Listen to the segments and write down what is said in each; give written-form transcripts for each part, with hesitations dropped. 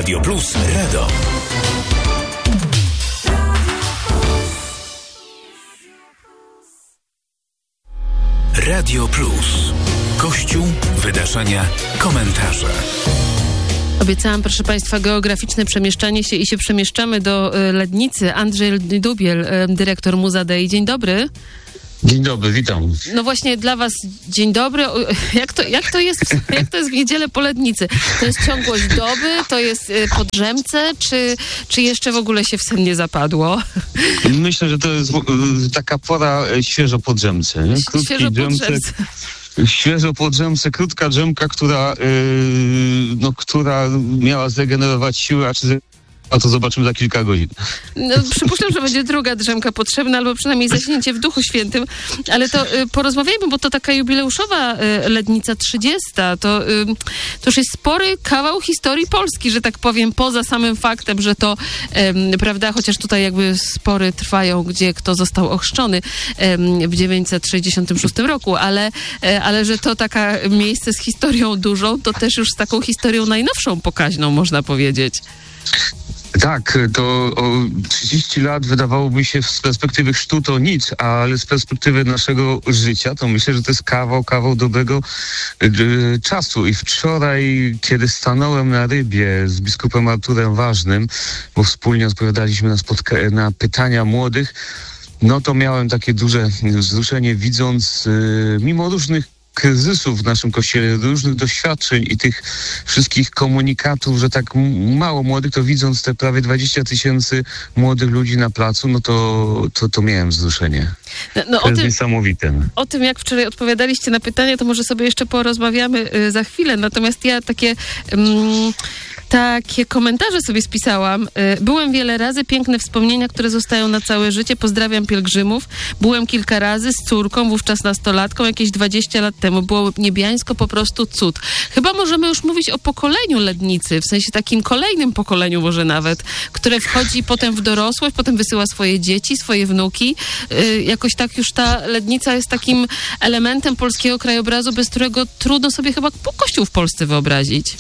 Radio Plus Radom. Radio Plus. Kościół, wydarzenia, komentarze. Obiecałam, proszę Państwa, geograficzne przemieszczanie się i się przemieszczamy do Lednicy. Andrzej Dubiel, dyrektor Muzadei. Dzień dobry. Dzień dobry, witam. No właśnie dla Was dzień dobry. Jak to jest w niedzielę po Lednicy? To jest ciągłość doby? To jest po drzemce? Czy jeszcze w ogóle się w sen nie zapadło? Myślę, że to jest taka pora świeżo po drzemce. Świeżo po drzemce, krótka drzemka, która miała zregenerować siły, a to zobaczymy za kilka godzin. No, przypuszczam, że będzie druga drzemka potrzebna, albo przynajmniej zaśnięcie w Duchu Świętym. Ale to porozmawiajmy, bo to taka jubileuszowa Lednica 30. To już jest spory kawał historii Polski, że tak powiem, poza samym faktem, że to, prawda, chociaż tutaj jakby spory trwają, gdzie kto został ochrzczony w 966 roku, ale że to taka miejsce z historią dużą, to też już z taką historią najnowszą pokaźną, można powiedzieć. Tak, to o 30 lat wydawałoby się z perspektywy chrztu to nic, ale z perspektywy naszego życia to myślę, że to jest kawał dobrego czasu. I wczoraj, kiedy stanąłem na Rybie z biskupem Arturem Ważnym, bo wspólnie odpowiadaliśmy na pytania młodych, no to miałem takie duże wzruszenie, widząc mimo różnych kryzysów w naszym kościele, różnych doświadczeń i tych wszystkich komunikatów, że tak mało młodych, to widząc te prawie 20 000 młodych ludzi na placu, no to miałem wzruszenie. To jest niesamowite. O tym, jak wczoraj odpowiadaliście na pytania, to może sobie jeszcze porozmawiamy za chwilę. Natomiast ja takie komentarze sobie spisałam. Byłem wiele razy, piękne wspomnienia, które zostają na całe życie. Pozdrawiam pielgrzymów. Byłem kilka razy z córką, wówczas nastolatką, jakieś 20 lat temu. Było niebiańsko, po prostu cud. Chyba możemy już mówić o pokoleniu Lednicy, w sensie takim kolejnym pokoleniu może nawet, które wchodzi potem w dorosłość, potem wysyła swoje dzieci, swoje wnuki. Jakoś tak już ta Lednica jest takim elementem polskiego krajobrazu, bez którego trudno sobie chyba Kościół w Polsce wyobrazić.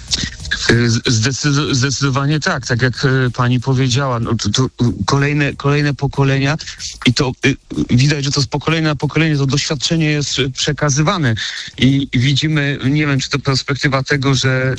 Zdecydowanie tak jak pani powiedziała, no to kolejne pokolenia i to widać, że to z pokolenia na pokolenie to doświadczenie jest przekazywane i widzimy, nie wiem, czy to perspektywa tego, że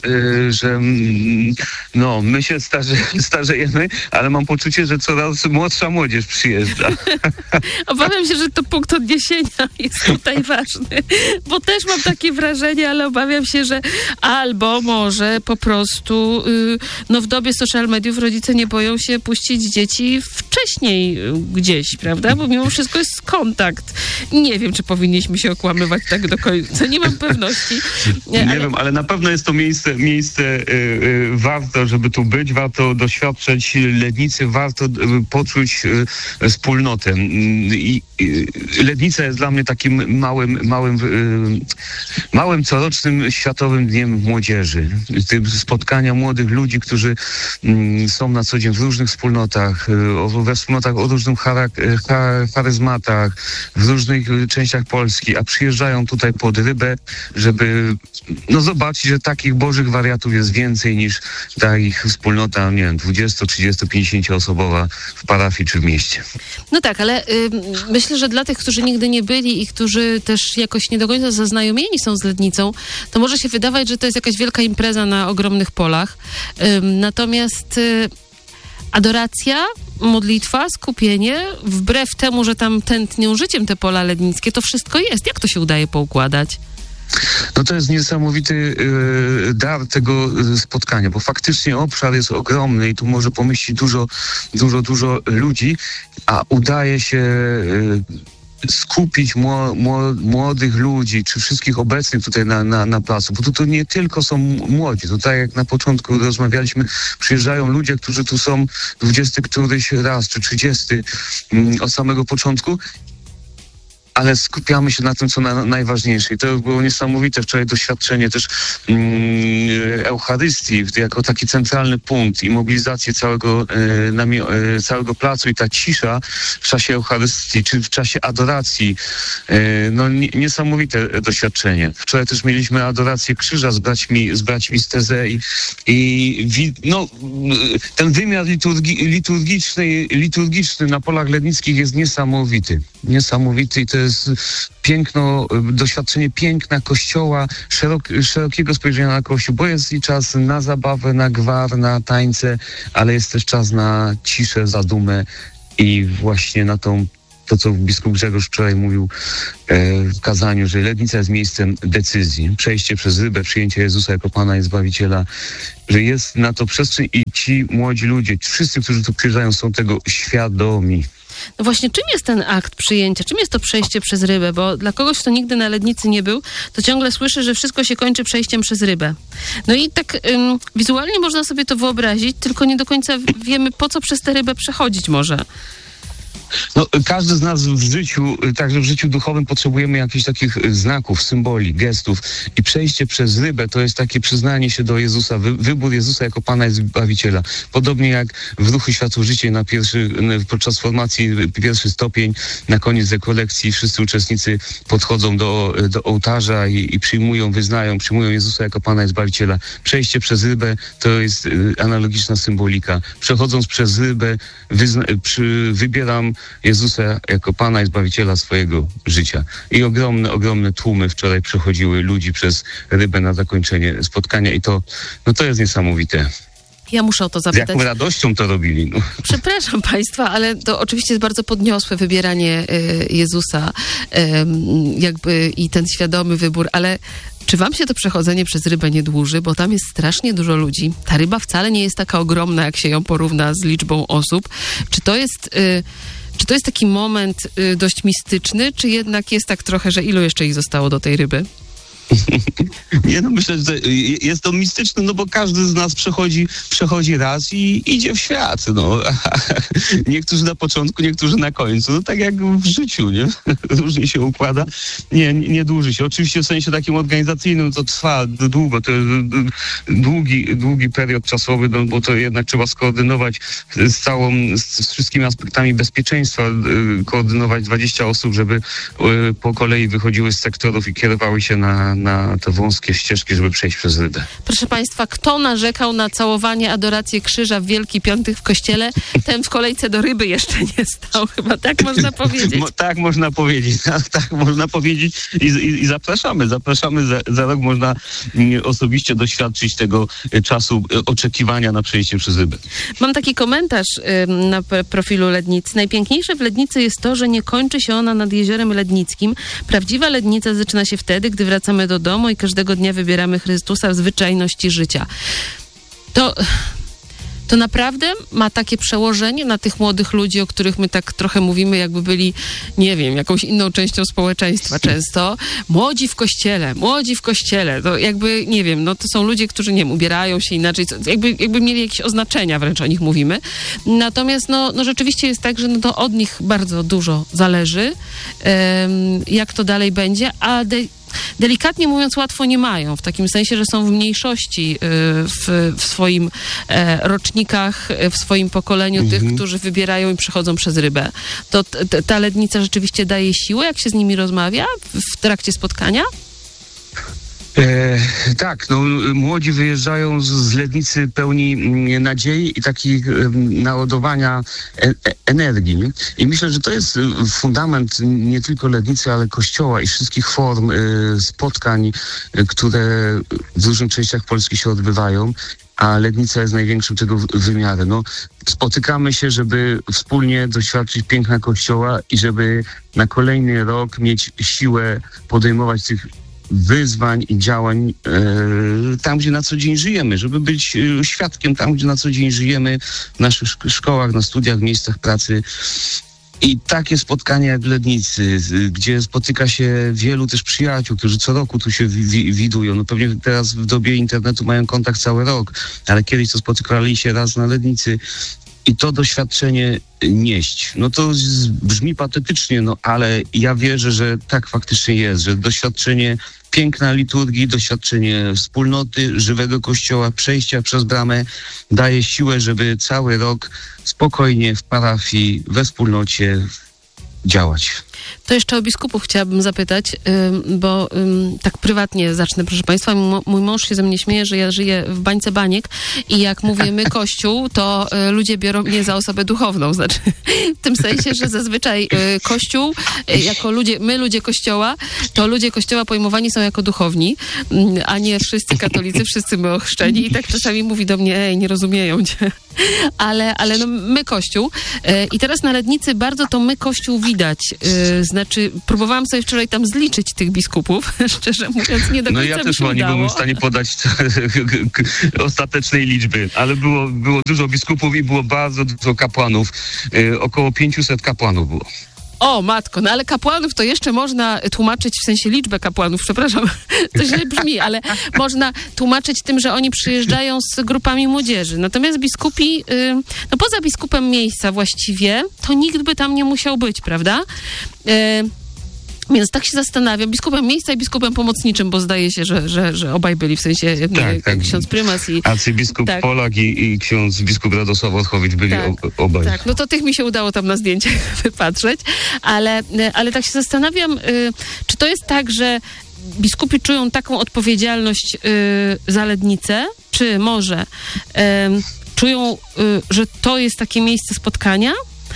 my się starzejemy, ale mam poczucie, że coraz młodsza młodzież przyjeżdża. Obawiam się, że to punkt odniesienia jest tutaj ważny, bo też mam takie wrażenie, ale obawiam się, że albo może po prostu w dobie social mediów rodzice nie boją się puścić dzieci wcześniej gdzieś, prawda? Bo mimo wszystko jest kontakt. Nie wiem, czy powinniśmy się okłamywać tak do końca. Nie mam pewności. Nie wiem, ale na pewno jest to miejsce warto, żeby tu być, warto doświadczać Lednicy, warto poczuć wspólnotę. I Lednica jest dla mnie takim małym corocznym Światowym Dniem Młodzieży. Spotkania młodych ludzi, którzy są na co dzień w różnych wspólnotach, we wspólnotach o różnych charyzmatach, w różnych częściach Polski, a przyjeżdżają tutaj pod Rybę, żeby zobaczyć, że takich bożych wariatów jest więcej niż ta ich wspólnota, nie wiem, 20, 30, 50 osobowa w parafii czy w mieście. No tak, ale myślę, że dla tych, którzy nigdy nie byli i którzy też jakoś nie do końca zaznajomieni są z Lednicą, to może się wydawać, że to jest jakaś wielka impreza na ogromnych polach. Natomiast adoracja, modlitwa, skupienie, wbrew temu, że tam tętnią życiem te pola lednickie, to wszystko jest. Jak to się udaje poukładać? No to jest niesamowity dar tego spotkania, bo faktycznie obszar jest ogromny i tu może pomieścić dużo ludzi, a udaje się skupić młodych ludzi, czy wszystkich obecnych tutaj na placu, bo tu nie tylko są młodzi, to tak jak na początku rozmawialiśmy, przyjeżdżają ludzie, którzy tu są 20 któryś raz, czy 30 od samego początku, ale skupiamy się na tym, co najważniejsze. I to było niesamowite wczoraj doświadczenie też Eucharystii jako taki centralny punkt i mobilizacji całego placu i ta cisza w czasie Eucharystii, czy w czasie adoracji. Niesamowite doświadczenie. Wczoraj też mieliśmy adorację krzyża z braćmi z Teze i ten wymiar liturgiczny na Polach Lednickich jest niesamowity. Niesamowity i to jest doświadczenie piękna Kościoła, szerokiego spojrzenia na Kościół, bo jest i czas na zabawę, na gwar, na tańce, ale jest też czas na ciszę, zadumę i właśnie na to, co biskup Grzegorz wczoraj mówił w kazaniu, że Lednica jest miejscem decyzji. Przejście przez rybę, przyjęcie Jezusa jako Pana i Zbawiciela, że jest na to przestrzeń i ci młodzi ludzie, wszyscy, którzy tu przyjeżdżają, są tego świadomi. No właśnie, czym jest ten akt przyjęcia? Czym jest to przejście przez rybę? Bo dla kogoś, kto nigdy na Lednicy nie był, to ciągle słyszy, że wszystko się kończy przejściem przez rybę. No i tak wizualnie można sobie to wyobrazić, tylko nie do końca wiemy, po co przez tę rybę przechodzić może. Każdy z nas w życiu, także w życiu duchowym potrzebujemy jakichś takich znaków, symboli, gestów i przejście przez rybę to jest takie przyznanie się do Jezusa, wybór Jezusa jako Pana i Zbawiciela. Podobnie jak w Ruchu Światło-Życie podczas formacji pierwszy stopień, na koniec rekolekcji wszyscy uczestnicy podchodzą do ołtarza i przyjmują Jezusa jako Pana i Zbawiciela. Przejście przez rybę to jest analogiczna symbolika. Przechodząc przez rybę wybieram Jezusa jako Pana i Zbawiciela swojego życia. I ogromne tłumy wczoraj przechodziły ludzi przez rybę na zakończenie spotkania i to jest niesamowite. Ja muszę o to zapytać. Z jaką radością to robili. Przepraszam Państwa, ale to oczywiście jest bardzo podniosłe wybieranie Jezusa i ten świadomy wybór, ale czy wam się to przechodzenie przez rybę nie dłuży? Bo tam jest strasznie dużo ludzi. Ta ryba wcale nie jest taka ogromna, jak się ją porówna z liczbą osób. Czy to jest taki moment dość mistyczny, czy jednak jest tak trochę, że ilu jeszcze ich zostało do tej ryby? Myślę, że jest to mistyczne, bo każdy z nas przechodzi raz i idzie w świat, Niektórzy na początku, niektórzy na końcu, tak jak w życiu, nie? Różnie się układa. Nie dłuży się. Oczywiście w sensie takim organizacyjnym to trwa długo, to jest długi period czasowy, bo to jednak trzeba skoordynować z wszystkimi aspektami bezpieczeństwa, koordynować 20 osób, żeby po kolei wychodziły z sektorów i kierowały się na te wąskie ścieżki, żeby przejść przez rybę. Proszę Państwa, kto narzekał na całowanie, adorację krzyża w Wielki Piątek w kościele, ten w kolejce do ryby jeszcze nie stał. Chyba tak można powiedzieć. Tak można powiedzieć. Tak można powiedzieć i zapraszamy. Za rok można osobiście doświadczyć tego czasu oczekiwania na przejście przez rybę. Mam taki komentarz na profilu Lednicy. Najpiękniejsze w Lednicy jest to, że nie kończy się ona nad Jeziorem Lednickim. Prawdziwa Lednica zaczyna się wtedy, gdy wracamy do domu i każdego dnia wybieramy Chrystusa w zwyczajności życia. To naprawdę ma takie przełożenie na tych młodych ludzi, o których my tak trochę mówimy, jakby byli, nie wiem, jakąś inną częścią społeczeństwa często. Młodzi w kościele. To jakby, nie wiem, to są ludzie, którzy, nie wiem, ubierają się inaczej, jakby mieli jakieś oznaczenia, wręcz o nich mówimy. Natomiast, rzeczywiście jest tak, że to od nich bardzo dużo zależy, jak to dalej będzie, a delikatnie mówiąc, łatwo nie mają, w takim sensie, że są w mniejszości w swoim rocznikach, w swoim pokoleniu tych, którzy wybierają i przechodzą przez rybę. To ta Lednica rzeczywiście daje siłę, jak się z nimi rozmawia w trakcie spotkania? Tak, młodzi wyjeżdżają z Lednicy pełni nadziei i takich naładowania energii. I myślę, że to jest fundament nie tylko Lednicy, ale Kościoła i wszystkich form spotkań, które w różnych częściach Polski się odbywają. A Lednica jest największym tego wymiarem. Spotykamy się, żeby wspólnie doświadczyć piękna Kościoła i żeby na kolejny rok mieć siłę podejmować tych wyzwań i działań tam, gdzie na co dzień żyjemy, żeby być świadkiem tam, gdzie na co dzień żyjemy, w naszych szkołach, na studiach, w miejscach pracy. I takie spotkania jak w Lednicy, gdzie spotyka się wielu też przyjaciół, którzy co roku tu się widują. Pewnie teraz w dobie internetu mają kontakt cały rok, ale kiedyś to spotykali się raz na Lednicy. i to doświadczenie nieść. No to brzmi patetycznie, no ale ja wierzę, że tak faktycznie jest, że doświadczenie piękna liturgii, doświadczenie wspólnoty, żywego Kościoła, przejścia przez bramę daje siłę, żeby cały rok spokojnie w parafii, we wspólnocie działać. To jeszcze o biskupów chciałabym zapytać, bo tak prywatnie zacznę, proszę Państwa. Mój mąż się ze mnie śmieje, że ja żyję w bańce baniek i jak mówię my Kościół, to ludzie biorą mnie za osobę duchowną. Znaczy, w tym sensie, że zazwyczaj Kościół, jako ludzie Kościoła, to ludzie Kościoła pojmowani są jako duchowni, a nie wszyscy katolicy, wszyscy my ochrzczeni. I tak czasami mówi do mnie, nie rozumieją cię. Ale no, my Kościół. I teraz na Lednicy bardzo to my Kościół widać. Znaczy, próbowałam sobie wczoraj tam zliczyć tych biskupów, szczerze mówiąc, nie do końca ja też nie byłem w stanie podać ostatecznej liczby, ale było dużo biskupów i było bardzo dużo kapłanów. Około 500 kapłanów było. O, matko, no ale kapłanów to jeszcze można tłumaczyć, w sensie liczbę kapłanów, przepraszam, to źle brzmi, ale można tłumaczyć tym, że oni przyjeżdżają z grupami młodzieży. Natomiast biskupi, no poza biskupem miejsca właściwie, to nikt by tam nie musiał być, prawda? Więc tak się zastanawiam, biskupem miejsca i biskupem pomocniczym, bo zdaje się, że obaj byli, w sensie tak. Ksiądz prymas i... Arcybiskup tak. Polak i ksiądz biskup Radosław Otchowicz byli obaj. Tak, no to tych mi się udało tam na zdjęciach wypatrzeć, ale tak się zastanawiam, czy to jest tak, że biskupi czują taką odpowiedzialność za Lednicę, czy może czują, że to jest takie miejsce spotkania?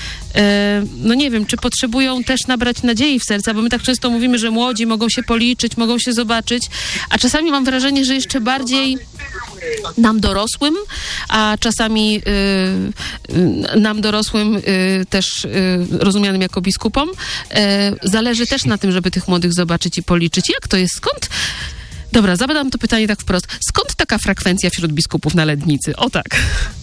No nie wiem, czy potrzebują też nabrać nadziei w serca, bo my tak często mówimy, że młodzi mogą się policzyć, mogą się zobaczyć, a czasami mam wrażenie, że jeszcze bardziej nam dorosłym, a czasami nam dorosłym też rozumianym jako biskupom zależy też na tym, żeby tych młodych zobaczyć i policzyć. Jak to jest? Skąd? Dobra, zadam to pytanie tak wprost. Skąd taka frekwencja wśród biskupów na Lednicy? O tak.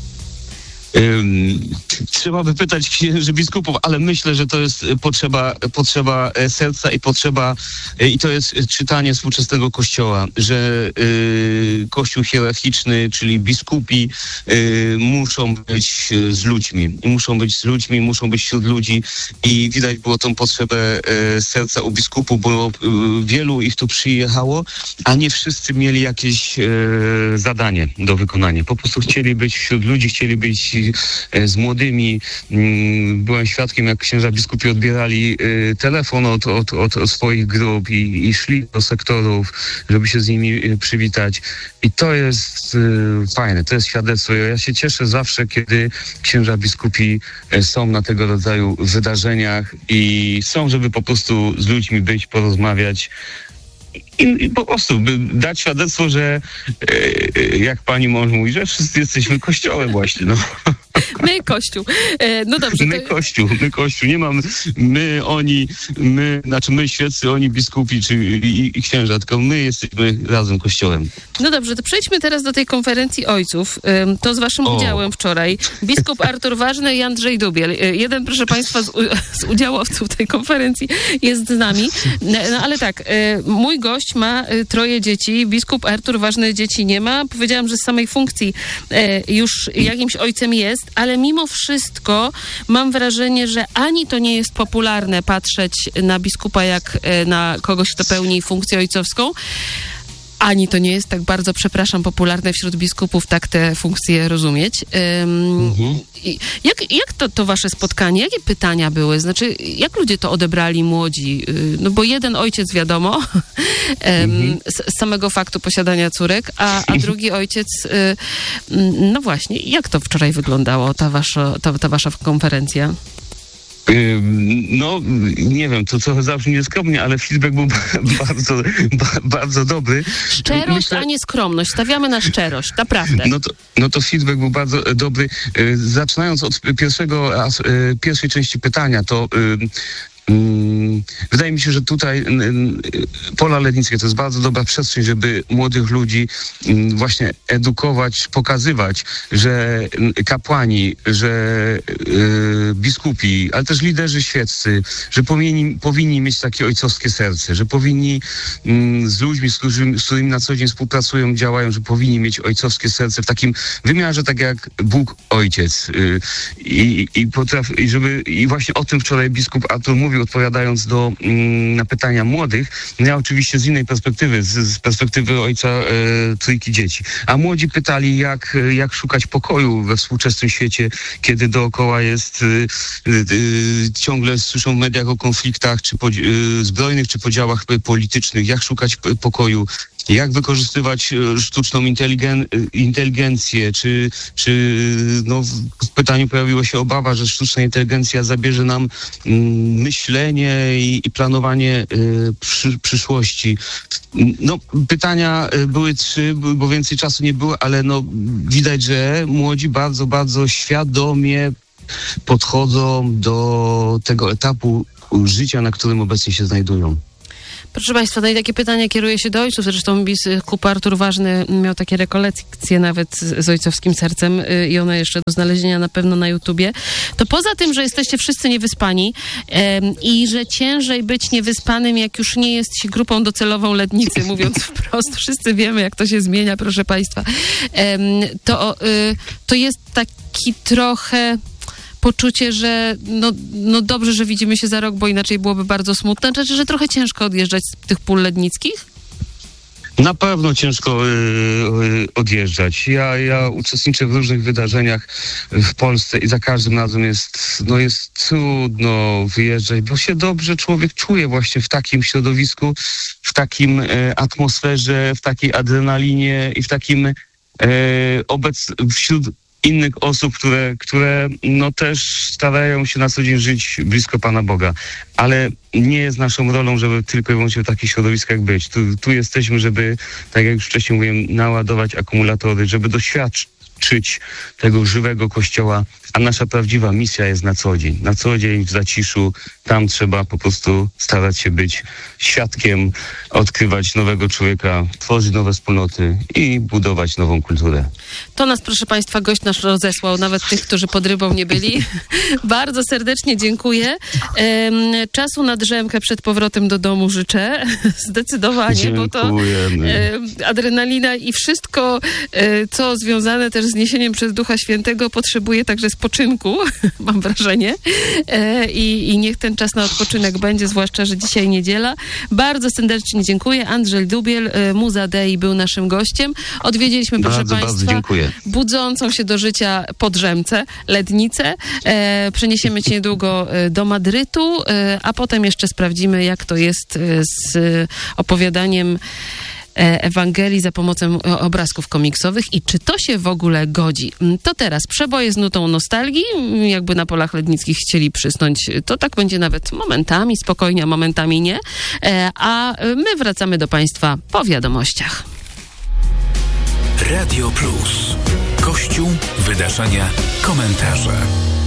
Trzeba by pytać księży biskupów, ale myślę, że to jest potrzeba serca i to jest czytanie współczesnego Kościoła, że Kościół hierarchiczny, czyli biskupi muszą być z ludźmi, muszą być wśród ludzi i widać było tą potrzebę serca u biskupów, bo wielu ich tu przyjechało, a nie wszyscy mieli jakieś zadanie do wykonania. Po prostu chcieli być wśród ludzi, chcieli być z młodymi. Byłem świadkiem, jak księża biskupi odbierali telefon od swoich grup i szli do sektorów, żeby się z nimi przywitać. I to jest fajne, to jest świadectwo. Ja się cieszę zawsze, kiedy księża biskupi są na tego rodzaju wydarzeniach i są, żeby po prostu z ludźmi być, porozmawiać. I po prostu dać świadectwo, że jak pani mąż mówi, że wszyscy jesteśmy Kościołem właśnie, no. My Kościół. No dobrze. My Kościół. Nie mam my świeccy, oni biskupi i księża, tylko my jesteśmy razem Kościołem. No dobrze, to przejdźmy teraz do tej konferencji ojców. To z waszym udziałem wczoraj. Biskup Artur Ważny i Andrzej Dubiel. Jeden, proszę państwa, z udziałowców tej konferencji jest z nami. No ale tak, mój gość ma 3 dzieci. Biskup Artur Ważny dzieci nie ma. Powiedziałam, że z samej funkcji już jakimś ojcem jest, ale mimo wszystko mam wrażenie, że ani to nie jest popularne patrzeć na biskupa jak na kogoś, kto pełni funkcję ojcowską, ani to nie jest tak bardzo, popularne wśród biskupów tak te funkcje rozumieć. Jak to wasze spotkanie? Jakie pytania były? Znaczy, jak ludzie to odebrali młodzi? No bo jeden ojciec wiadomo, z samego faktu posiadania córek, a drugi ojciec, no właśnie, jak to wczoraj wyglądało, ta wasza konferencja? No, nie wiem, to trochę zabrzmi nieskromnie, ale feedback był bardzo dobry. Szczerość, a nie skromność. Stawiamy na szczerość, naprawdę. No to feedback był bardzo dobry. Zaczynając od pierwszej części pytania, to Wydaje mi się, że tutaj pola lednickie to jest bardzo dobra przestrzeń, żeby młodych ludzi właśnie edukować, pokazywać, że kapłani, że biskupi, ale też liderzy świeccy, że powinni mieć takie ojcowskie serce, że powinni z ludźmi, z którymi na co dzień współpracują, działają, że powinni mieć ojcowskie serce w takim wymiarze, tak jak Bóg Ojciec. I właśnie o tym wczoraj biskup Artur mówił, odpowiadając na pytania młodych. Ja oczywiście z innej perspektywy, z perspektywy ojca trójki dzieci. A młodzi pytali, jak szukać pokoju we współczesnym świecie, kiedy dookoła jest ciągle słyszą w mediach o konfliktach czy zbrojnych, czy podziałach politycznych, jak szukać pokoju. Jak wykorzystywać sztuczną inteligencję, czy w pytaniu pojawiła się obawa, że sztuczna inteligencja zabierze nam myślenie i planowanie przyszłości. Pytania były 3, bo więcej czasu nie było, ale widać, że młodzi bardzo, bardzo świadomie podchodzą do tego etapu życia, na którym obecnie się znajdują. Proszę Państwa, i takie pytanie kieruje się do ojców. Zresztą biskup Artur Ważny miał takie rekolekcje nawet z ojcowskim sercem i one jeszcze do znalezienia na pewno na YouTubie. To poza tym, że jesteście wszyscy niewyspani i że ciężej być niewyspanym, jak już nie jest się grupą docelową Lednicy, mówiąc wprost, wszyscy wiemy, jak to się zmienia, proszę Państwa, to jest taki trochę poczucie, że dobrze, że widzimy się za rok, bo inaczej byłoby bardzo smutne. Znaczy, że trochę ciężko odjeżdżać z tych pól lednickich? Na pewno ciężko odjeżdżać. Ja uczestniczę w różnych wydarzeniach w Polsce i za każdym razem jest trudno wyjeżdżać, bo się dobrze człowiek czuje właśnie w takim środowisku, w takim atmosferze, w takiej adrenalinie i w takim wśród innych osób, które też starają się na co dzień żyć blisko Pana Boga. Ale nie jest naszą rolą, żeby tylko i wyłącznie w takich środowiskach być. Tu jesteśmy, żeby, tak jak już wcześniej mówiłem, naładować akumulatory, żeby doświadczyć tego żywego Kościoła, a nasza prawdziwa misja jest na co dzień w zaciszu. Tam trzeba po prostu starać się być świadkiem, odkrywać nowego człowieka, tworzyć nowe wspólnoty i budować nową kulturę. To nas, proszę Państwa, gość nasz rozesłał, nawet tych, którzy pod rybą nie byli. Bardzo serdecznie dziękuję. Czasu na drzemkę przed powrotem do domu życzę. Zdecydowanie, dziękujemy. Bo to adrenalina i wszystko, co związane też z niesieniem przez Ducha Świętego, potrzebuje także spoczynku, mam wrażenie. I niech ten czas na odpoczynek będzie, zwłaszcza, że dzisiaj niedziela. Bardzo serdecznie dziękuję. Andrzej Dubiel, Muza Dei, był naszym gościem. Odwiedziliśmy, proszę Państwa, budzącą się do życia Podrzemce, Lednicę. Przeniesiemy cię niedługo do Madrytu, a potem jeszcze sprawdzimy, jak to jest z opowiadaniem Ewangelii za pomocą obrazków komiksowych i czy to się w ogóle godzi. To teraz przeboje z nutą nostalgii, jakby na polach lednickich chcieli przysnąć, to tak będzie nawet momentami spokojnie, a momentami nie, a my wracamy do Państwa po wiadomościach. Radio Plus. Kościół, wydarzenia, komentarze.